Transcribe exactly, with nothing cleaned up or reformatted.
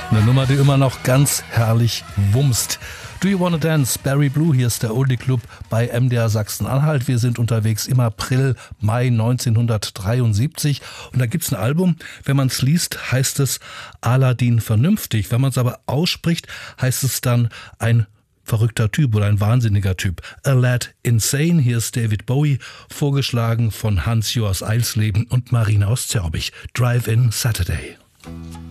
Eine Nummer, die immer noch ganz herrlich wumst. Do You Wanna Dance? Barry Blue, hier ist der Oldie Club bei M D R Sachsen-Anhalt. Wir sind unterwegs im April, Mai neunzehnhundertdreiundsiebzig und da gibt's ein Album, wenn man es liest, heißt es Aladdin vernünftig. Wenn man es aber ausspricht, heißt es dann ein verrückter Typ oder ein wahnsinniger Typ. A Lad Insane, hier ist David Bowie, vorgeschlagen von Hans-Joas Eilsleben und Marina aus Zörbich. Drive-In Saturday.